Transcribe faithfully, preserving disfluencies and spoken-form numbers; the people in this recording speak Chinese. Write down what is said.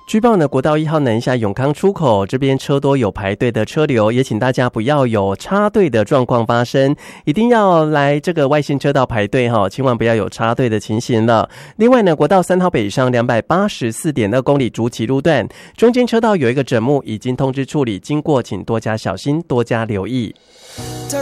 据报呢，国道一号南下永康出口这边车多有排队的车流，也请大家不要有插队的状况发生，一定要来这个外线车道排队哈，千万不要有插队的情形了。另外呢，国道三号北上两百八十四点二公里竹崎路段，中间车道有一个枕木已经通知处理，经过请多加小心，多加留意。